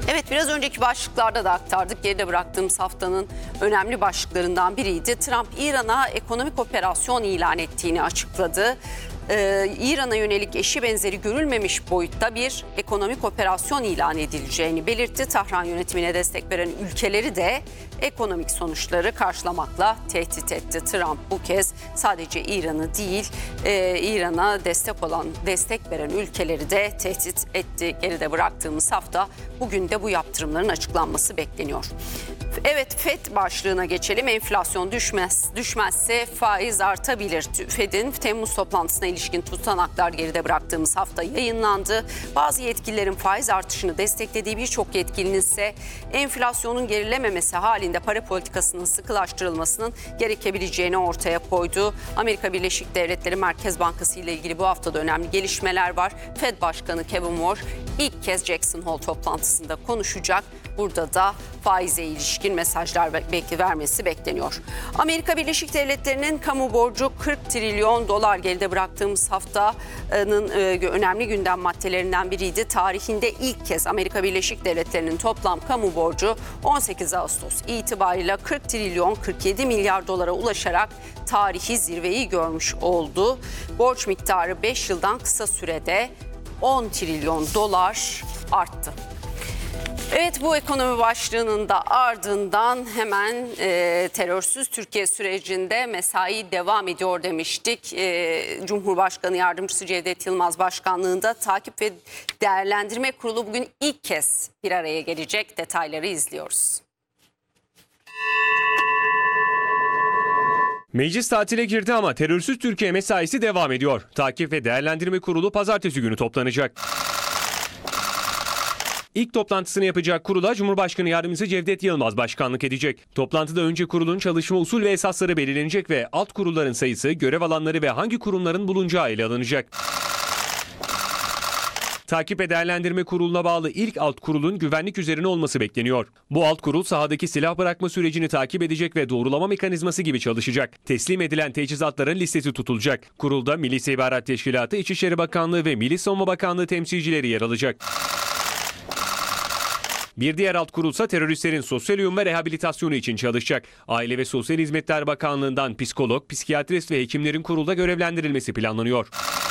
Evet, biraz önceki başlıklarda da aktardık. Geride bıraktığımız haftanın önemli başlıklarından biriydi. Trump, İran'a ekonomik operasyon ilan ettiğini açıkladı. İran'a yönelik eşi benzeri görülmemiş boyutta bir ekonomik operasyon ilan edileceğini belirtti. Tahran yönetimine destek veren ülkeleri de ekonomik sonuçları karşılamakla tehdit etti. Trump bu kez sadece İran'ı değil, İran'a destek veren ülkeleri de tehdit etti. Geride bıraktığımız hafta bugün de bu yaptırımların açıklanması bekleniyor. Evet, FED başlığına geçelim. Enflasyon düşmezse faiz artabilir. FED'in Temmuz toplantısına ilişkin tutanaklar geride bıraktığımız hafta yayınlandı. Bazı yetkililerin faiz artışını desteklediği, birçok yetkilinin ise enflasyonun gerilememesi halinde para politikasının sıkılaştırılmasının gerekebileceğini ortaya koydu. Amerika Birleşik Devletleri Merkez Bankası ile ilgili bu haftada önemli gelişmeler var. FED Başkanı Kevin Moore ilk kez Jackson Hole toplantısında konuşacak. Burada da faize ilişkin mesajlar vermesi bekleniyor. Amerika Birleşik Devletleri'nin kamu borcu 40 trilyon dolar. Geride bıraktığımız haftanın önemli gündem maddelerinden biriydi. Tarihinde ilk kez Amerika Birleşik Devletleri'nin toplam kamu borcu 18 Ağustos itibariyle 40 trilyon 47 milyar dolara ulaşarak tarihi zirveyi görmüş oldu. Borç miktarı 5 yıldan kısa sürede 10 trilyon dolar arttı. Evet, bu ekonomi başlığının da ardından hemen terörsüz Türkiye sürecinde mesai devam ediyor demiştik. Cumhurbaşkanı Yardımcısı Cevdet Yılmaz başkanlığında Takip ve Değerlendirme Kurulu bugün ilk kez bir araya gelecek. Detayları izliyoruz. Meclis tatile girdi ama terörsüz Türkiye mesaisi devam ediyor. Takip ve Değerlendirme Kurulu pazartesi günü toplanacak. İlk toplantısını yapacak kurula Cumhurbaşkanı Yardımcısı Cevdet Yılmaz başkanlık edecek. Toplantıda önce kurulun çalışma usul ve esasları belirlenecek ve alt kurulların sayısı, görev alanları ve hangi kurumların bulunacağı ele alınacak. Takip ve Değerlendirme Kurulu'na bağlı ilk alt kurulun güvenlik üzerine olması bekleniyor. Bu alt kurul sahadaki silah bırakma sürecini takip edecek ve doğrulama mekanizması gibi çalışacak. Teslim edilen teçhizatların listesi tutulacak. Kurulda Milli İstihbarat Teşkilatı, İçişleri Bakanlığı ve Milli Savunma Bakanlığı temsilcileri yer alacak. Bir diğer alt kurulsa teröristlerin sosyal uyum ve rehabilitasyonu için çalışacak. Aile ve Sosyal Hizmetler Bakanlığı'ndan psikolog, psikiyatrist ve hekimlerin kurulda görevlendirilmesi planlanıyor.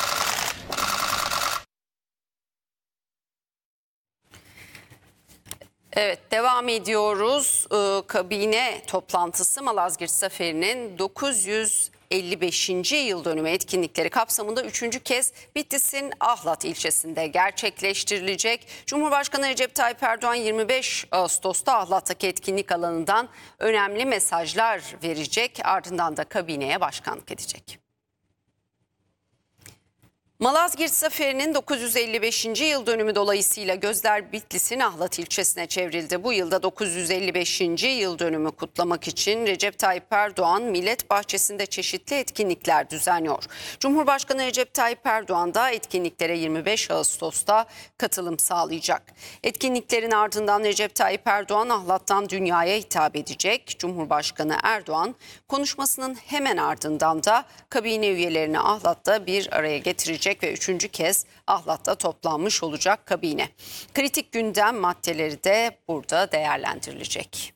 Evet, devam ediyoruz. Kabine toplantısı Malazgirt Zaferi'nin 955. yıl dönümü etkinlikleri kapsamında 3. kez Bitlis'in Ahlat ilçesinde gerçekleştirilecek. Cumhurbaşkanı Recep Tayyip Erdoğan 25 Ağustos'ta Ahlat'taki etkinlik alanından önemli mesajlar verecek. Ardından da kabineye başkanlık edecek. Malazgirt Zaferi'nin 955. yıl dönümü dolayısıyla gözler Bitlis'in Ahlat ilçesine çevrildi. Bu yılda 955. yıl dönümü kutlamak için Recep Tayyip Erdoğan Millet Bahçesi'nde çeşitli etkinlikler düzenliyor. Cumhurbaşkanı Recep Tayyip Erdoğan da etkinliklere 25 Ağustos'ta katılım sağlayacak. Etkinliklerin ardından Recep Tayyip Erdoğan Ahlat'tan dünyaya hitap edecek. Cumhurbaşkanı Erdoğan konuşmasının hemen ardından da kabine üyelerini Ahlat'ta bir araya getirecek ve 3. kez Ahlat'ta toplanmış olacak kabine. Kritik gündem maddeleri de burada değerlendirilecek.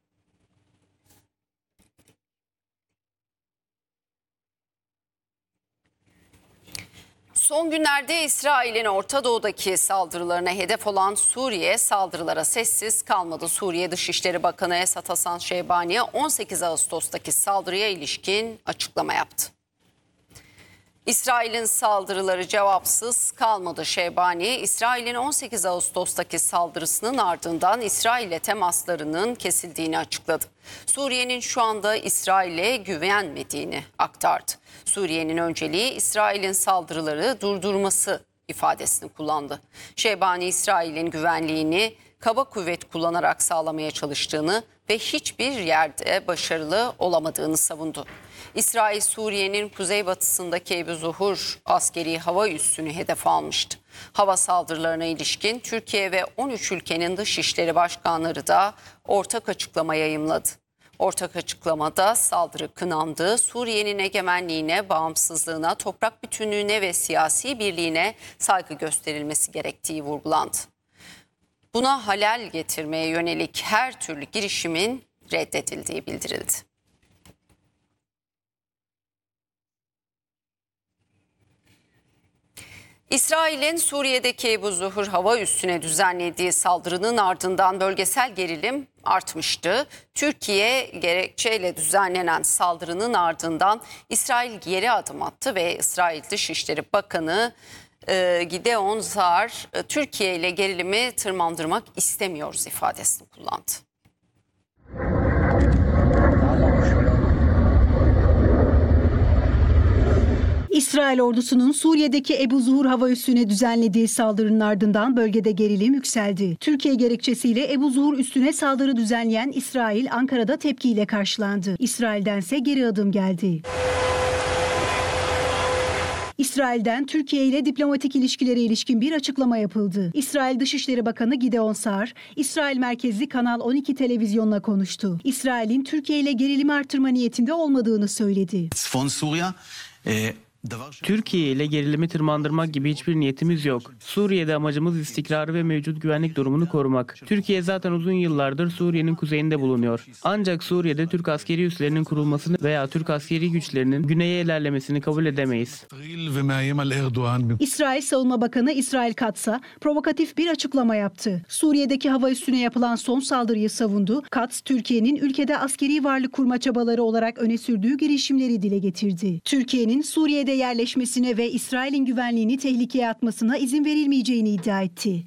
Son günlerde İsrail'in Orta Doğu'daki saldırılarına hedef olan Suriye saldırılara sessiz kalmadı. Suriye Dışişleri Bakanı Esad Hasan Şeybani 18 Ağustos'taki saldırıya ilişkin açıklama yaptı. İsrail'in saldırıları cevapsız kalmadı. Şeybani, İsrail'in 18 Ağustos'taki saldırısının ardından İsrail'le temaslarının kesildiğini açıkladı. Suriye'nin şu anda İsrail'e güvenmediğini aktardı. Suriye'nin önceliği İsrail'in saldırıları durdurması ifadesini kullandı. Şeybani, İsrail'in güvenliğini kaba kuvvet kullanarak sağlamaya çalıştığını ve hiçbir yerde başarılı olamadığını savundu. İsrail, Suriye'nin kuzeybatısındaki Ebu Zuhur askeri hava üssünü hedef almıştı. Hava saldırılarına ilişkin Türkiye ve 13 ülkenin dışişleri başkanları da ortak açıklama yayımladı. Ortak açıklamada saldırı kınandı, Suriye'nin egemenliğine, bağımsızlığına, toprak bütünlüğüne ve siyasi birliğine saygı gösterilmesi gerektiği vurgulandı. Buna halel getirmeye yönelik her türlü girişimin reddedildiği bildirildi. İsrail'in Suriye'deki Ebu Zuhur hava üssüne düzenlediği saldırının ardından bölgesel gerilim artmıştı. Türkiye gerekçeyle düzenlenen saldırının ardından İsrail geri adım attı ve İsrail Dışişleri Bakanı Gideon Saar Türkiye ile gerilimi tırmandırmak istemiyoruz ifadesini kullandı. İsrail ordusunun Suriye'deki Ebu Zuhur hava üssüne düzenlediği saldırının ardından bölgede gerilim yükseldi. Türkiye gerekçesiyle Ebu Zuhur üssüne saldırı düzenleyen İsrail, Ankara'da tepkiyle karşılandı. İsrail'dense geri adım geldi. İsrail'den Türkiye ile diplomatik ilişkilere ilişkin bir açıklama yapıldı. İsrail Dışişleri Bakanı Gideon Saar, İsrail merkezli Kanal 12 televizyonla konuştu. İsrail'in Türkiye ile gerilimi artırma niyetinde olmadığını söyledi. Türkiye ile gerilimi tırmandırmak gibi hiçbir niyetimiz yok. Suriye'de amacımız istikrarı ve mevcut güvenlik durumunu korumak. Türkiye zaten uzun yıllardır Suriye'nin kuzeyinde bulunuyor. Ancak Suriye'de Türk askeri üslerinin kurulmasını veya Türk askeri güçlerinin güneye ilerlemesini kabul edemeyiz. İsrail Savunma Bakanı İsrail Katz'a provokatif bir açıklama yaptı. Suriye'deki hava üssüne yapılan son saldırıyı savundu. Katz, Türkiye'nin ülkede askeri varlık kurma çabaları olarak öne sürdüğü girişimleri dile getirdi. Türkiye'nin Suriye'de yerleşmesine ve İsrail'in güvenliğini tehlikeye atmasına izin verilmeyeceğini iddia etti.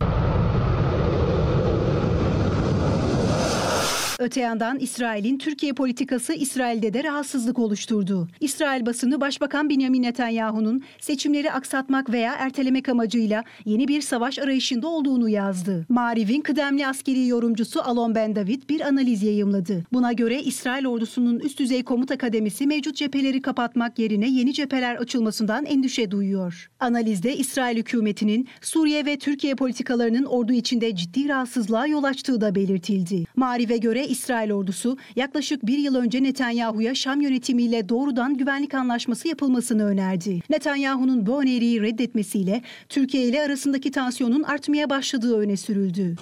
Öte yandan İsrail'in Türkiye politikası İsrail'de de rahatsızlık oluşturdu. İsrail basını Başbakan Benjamin Netanyahu'nun seçimleri aksatmak veya ertelemek amacıyla yeni bir savaş arayışında olduğunu yazdı. Maariv'in kıdemli askeri yorumcusu Alon Ben David bir analiz yayımladı. Buna göre İsrail ordusunun üst düzey komuta kademesi mevcut cepheleri kapatmak yerine yeni cepheler açılmasından endişe duyuyor. Analizde İsrail hükümetinin Suriye ve Türkiye politikalarının ordu içinde ciddi rahatsızlığa yol açtığı da belirtildi. Maariv'e göre İsrail ordusu yaklaşık bir yıl önce Netanyahu'ya Şam yönetimiyle doğrudan güvenlik anlaşması yapılmasını önerdi. Netanyahu'nun bu öneriyi reddetmesiyle Türkiye ile arasındaki tansiyonun artmaya başladığı öne sürüldü.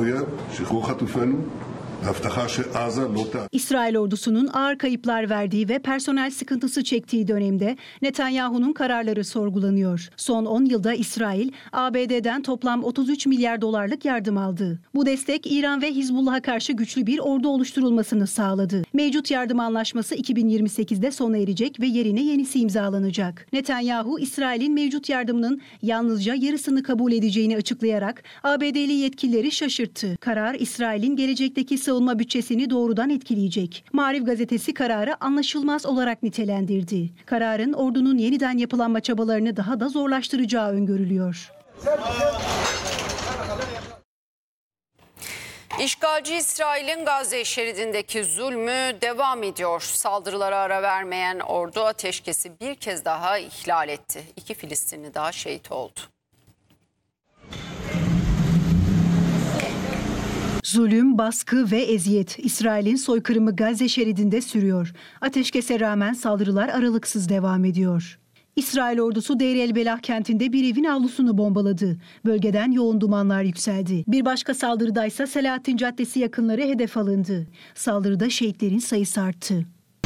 İsrail ordusunun ağır kayıplar verdiği ve personel sıkıntısı çektiği dönemde Netanyahu'nun kararları sorgulanıyor. Son 10 yılda İsrail, ABD'den toplam 33 milyar dolarlık yardım aldı. Bu destek İran ve Hizbullah'a karşı güçlü bir ordu oluşturulmasını sağladı. Mevcut yardım anlaşması 2028'de sona erecek ve yerine yenisi imzalanacak. Netanyahu, İsrail'in mevcut yardımının yalnızca yarısını kabul edeceğini açıklayarak ABD'li yetkilileri şaşırttı. Karar, İsrail'in gelecekteki savunma bütçesini doğrudan etkileyecek. Maariv gazetesi kararı anlaşılmaz olarak nitelendirdi. Kararın ordunun yeniden yapılanma çabalarını daha da zorlaştıracağı öngörülüyor. İşgalci İsrail'in Gazze şeridindeki zulmü devam ediyor. Saldırılara ara vermeyen ordu ateşkesi bir kez daha ihlal etti. 2 Filistinli daha şehit oldu. Zulüm, baskı ve eziyet İsrail'in soykırımı Gazze şeridinde sürüyor. Ateşkese rağmen saldırılar aralıksız devam ediyor. İsrail ordusu Deir el-Belah kentinde bir evin avlusunu bombaladı. Bölgeden yoğun dumanlar yükseldi. Bir başka saldırıdaysa Selahattin Caddesi yakınları hedef alındı. Saldırıda şehitlerin sayısı arttı.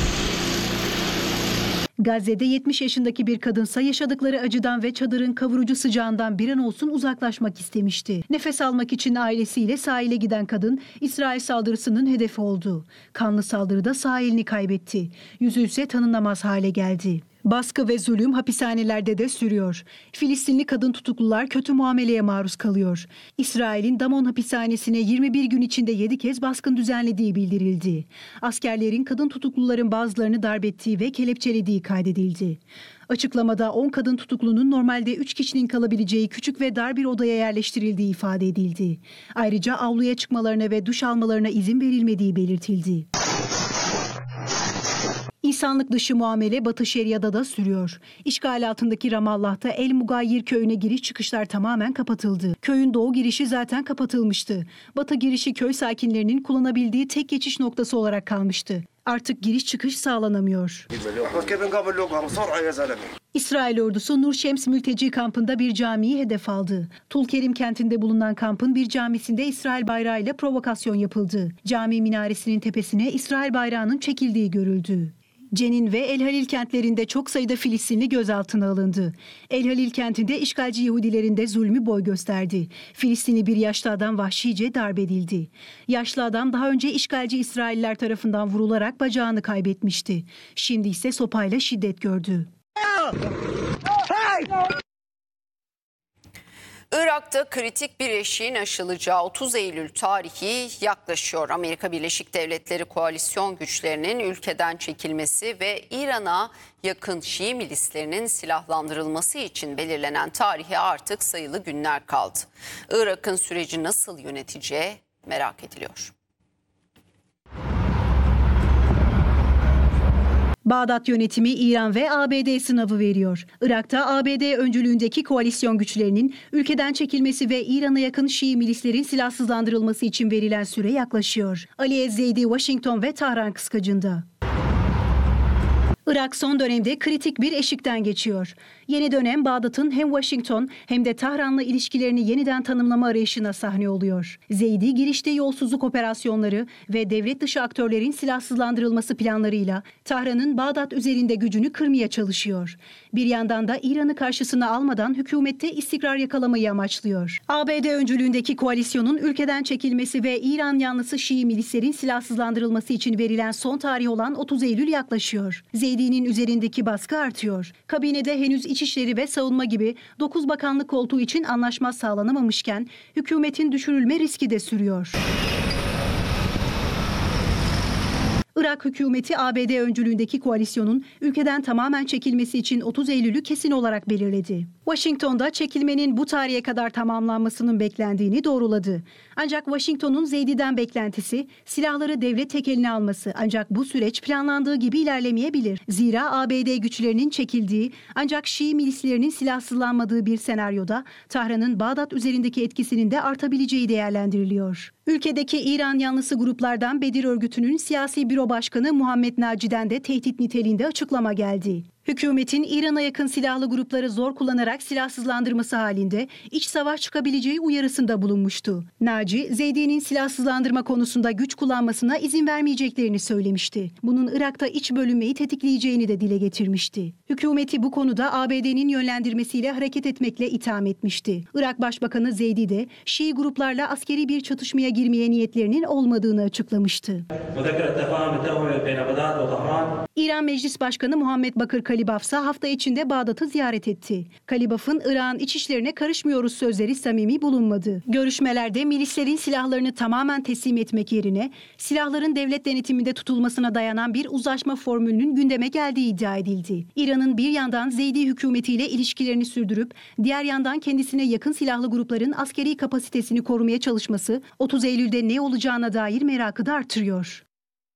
Gazze'de 70 yaşındaki bir kadınsa yaşadıkları acıdan ve çadırın kavurucu sıcağından bir an olsun uzaklaşmak istemişti. Nefes almak için ailesiyle sahile giden kadın İsrail saldırısının hedefi oldu. Kanlı saldırıda sağ elini kaybetti. Yüzü ise tanınamaz hale geldi. Baskı ve zulüm hapishanelerde de sürüyor. Filistinli kadın tutuklular kötü muameleye maruz kalıyor. İsrail'in Damon hapishanesine 21 gün içinde 7 kez baskın düzenlediği bildirildi. Askerlerin kadın tutukluların bazılarını darp ettiği ve kelepçelediği kaydedildi. Açıklamada 10 kadın tutuklunun normalde 3 kişinin kalabileceği küçük ve dar bir odaya yerleştirildiği ifade edildi. Ayrıca avluya çıkmalarına ve duş almalarına izin verilmediği belirtildi. İnsanlık dışı muamele Batı Şeria'da da sürüyor. İşgal altındaki Ramallah'ta El Mugayir köyüne giriş çıkışlar tamamen kapatıldı. Köyün doğu girişi zaten kapatılmıştı. Batı girişi köy sakinlerinin kullanabildiği tek geçiş noktası olarak kalmıştı. Artık giriş çıkış sağlanamıyor. İsrail ordusu Nur Şems mülteci kampında bir camiyi hedef aldı. Tulkerim kentinde bulunan kampın bir camisinde İsrail bayrağıyla provokasyon yapıldı. Cami minaresinin tepesine İsrail bayrağının çekildiği görüldü. Cenin ve El Halil kentlerinde çok sayıda Filistinli gözaltına alındı. El Halil kentinde işgalci Yahudilerin de zulmü boy gösterdi. Filistinli bir yaşlı adam vahşice darp edildi. Yaşlı adam daha önce işgalci İsrailler tarafından vurularak bacağını kaybetmişti. Şimdi ise sopayla şiddet gördü. Irak'ta kritik bir eşiğin aşılacağı 30 Eylül tarihi yaklaşıyor. Amerika Birleşik Devletleri koalisyon güçlerinin ülkeden çekilmesi ve İran'a yakın Şii milislerinin silahlandırılması için belirlenen tarihe artık sayılı günler kaldı. Irak'ın süreci nasıl yöneteceği merak ediliyor. Bağdat yönetimi İran ve ABD sınavı veriyor. Irak'ta ABD öncülüğündeki koalisyon güçlerinin ülkeden çekilmesi ve İran'a yakın Şii milislerin silahsızlandırılması için verilen süre yaklaşıyor. Ali Ez-Zeydi Washington ve Tahran kıskacında. Irak son dönemde kritik bir eşikten geçiyor. Yeni dönem Bağdat'ın hem Washington hem de Tahran'la ilişkilerini yeniden tanımlama arayışına sahne oluyor. Zeydi girişte yolsuzluk operasyonları ve devlet dışı aktörlerin silahsızlandırılması planlarıyla Tahran'ın Bağdat üzerinde gücünü kırmaya çalışıyor. Bir yandan da İran'ı karşısına almadan hükümette istikrar yakalamayı amaçlıyor. ABD öncülüğündeki koalisyonun ülkeden çekilmesi ve İran yanlısı Şii milislerin silahsızlandırılması için verilen son tarih olan 30 Eylül yaklaşıyor. Zeydi'nin üzerindeki baskı artıyor. Kabinede henüz İçişleri ve Savunma gibi 9 bakanlık koltuğu için anlaşma sağlanamamışken hükümetin düşürülme riski de sürüyor. Irak hükümeti ABD öncülüğündeki koalisyonun ülkeden tamamen çekilmesi için 30 Eylül'ü kesin olarak belirledi. Washington'da çekilmenin bu tarihe kadar tamamlanmasının beklendiğini doğruladı. Ancak Washington'un Zeydi'den beklentisi silahları devlet tekeline alması. Ancak bu süreç planlandığı gibi ilerlemeyebilir. Zira ABD güçlerinin çekildiği ancak Şii milislerinin silahsızlanmadığı bir senaryoda Tahran'ın Bağdat üzerindeki etkisinin de artabileceği değerlendiriliyor. Ülkedeki İran yanlısı gruplardan Bedir örgütünün siyasi büro başkanı Muhammed Naci'den de tehdit niteliğinde açıklama geldi. Hükümetin İran'a yakın silahlı grupları zor kullanarak silahsızlandırması halinde iç savaş çıkabileceği uyarısında bulunmuştu. Naci, Zeydi'nin silahsızlandırma konusunda güç kullanmasına izin vermeyeceklerini söylemişti. Bunun Irak'ta iç bölünmeyi tetikleyeceğini de dile getirmişti. Hükümeti bu konuda ABD'nin yönlendirmesiyle hareket etmekle itham etmişti. Irak Başbakanı Zeydi de Şii gruplarla askeri bir çatışmaya girmeye niyetlerinin olmadığını açıklamıştı. İran Meclis Başkanı Muhammed Bakır Kalibaf ise hafta içinde Bağdat'ı ziyaret etti. Kalibaf'ın Irak'ın iç işlerine karışmıyoruz sözleri samimi bulunmadı. Görüşmelerde milislerin silahlarını tamamen teslim etmek yerine silahların devlet denetiminde tutulmasına dayanan bir uzlaşma formülünün gündeme geldiği iddia edildi. İran'ın bir yandan Zeydi hükümetiyle ilişkilerini sürdürüp diğer yandan kendisine yakın silahlı grupların askeri kapasitesini korumaya çalışması 30 Eylül'de ne olacağına dair merakı da artırıyor.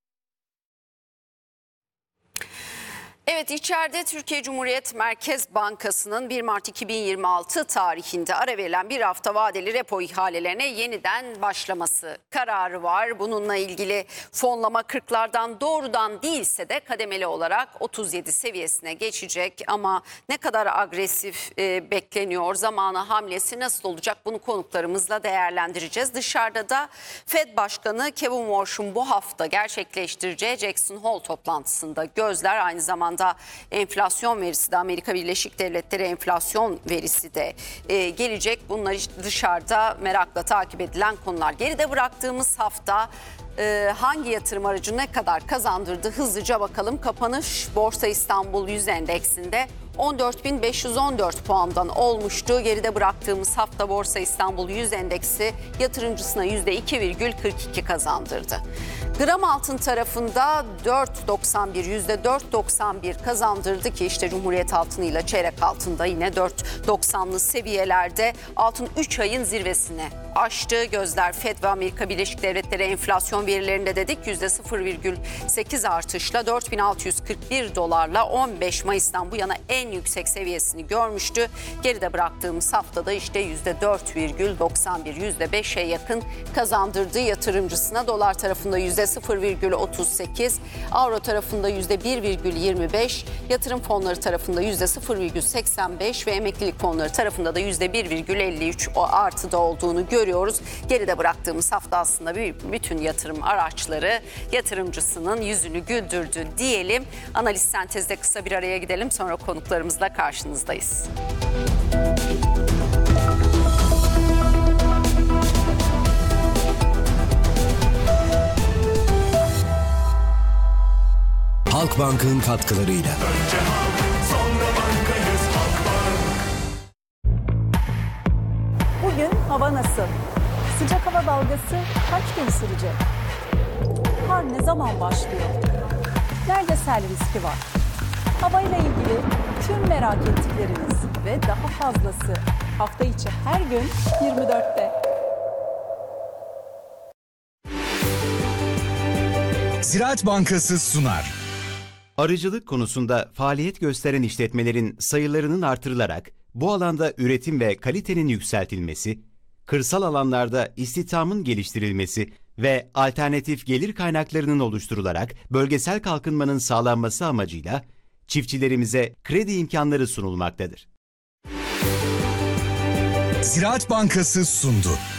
Evet, içeride Türkiye Cumhuriyet Merkez Bankası'nın 1 Mart 2026 tarihinde ara verilen bir hafta vadeli repo ihalelerine yeniden başlaması kararı var. Bununla ilgili fonlama 40'lardan doğrudan değilse de kademeli olarak 37 seviyesine geçecek. Ama ne kadar agresif bekleniyor, zamana hamlesi nasıl olacak bunu konuklarımızla değerlendireceğiz. Dışarıda da Fed Başkanı Kevin Warsh'un bu hafta gerçekleştireceği Jackson Hole toplantısında gözler, aynı zamanda enflasyon verisi de, Amerika Birleşik Devletleri enflasyon verisi de gelecek. Bunlar dışarıda merakla takip edilen konular. Geride bıraktığımız hafta hangi yatırım aracı ne kadar kazandırdı hızlıca bakalım. Kapanış Borsa İstanbul 100 endeksinde 14.514 puandan olmuştu. Geride bıraktığımız hafta Borsa İstanbul 100 endeksi yatırımcısına %2,42 kazandırdı. Gram altın tarafında 4.91, %4.91 kazandırdı ki işte Cumhuriyet altınıyla çeyrek altında yine 4.90'lı seviyelerde. Altın 3 ayın zirvesine aştı. Gözler FED ve Amerika Birleşik Devletleri enflasyon verilerinde dedik. %0,8 artışla 4.641 dolarla 15 Mayıs'tan bu yana en yüksek seviyesini görmüştü. Geride bıraktığımız haftada işte %4,91, %5'e yakın kazandırdığı yatırımcısına. Dolar tarafında %0,38, avro tarafında %1,25, yatırım fonları tarafında %0,85 ve emeklilik fonları tarafında da %1,53 o artıda olduğunu görüyoruz. Geride bıraktığımız hafta aslında bütün yatırım araçları yatırımcısının yüzünü güldürdü diyelim. Analiz sentezde kısa bir araya gidelim, sonra konuklarımızla karşınızdayız. Halkbank'ın katkılarıyla. Bugün hava nasıl? Sıcak hava dalgası kaç gün sürecek? Kar ne zaman başlıyor? Nerede sel riski var? Havayla ilgili tüm merak ettikleriniz ve daha fazlası hafta içi her gün 24'te. Ziraat Bankası sunar. Arıcılık konusunda faaliyet gösteren işletmelerin sayılarının artırılarak bu alanda üretim ve kalitenin yükseltilmesi, kırsal alanlarda istihdamın geliştirilmesi ve alternatif gelir kaynaklarının oluşturularak bölgesel kalkınmanın sağlanması amacıyla çiftçilerimize kredi imkanları sunulmaktadır. Ziraat Bankası sundu.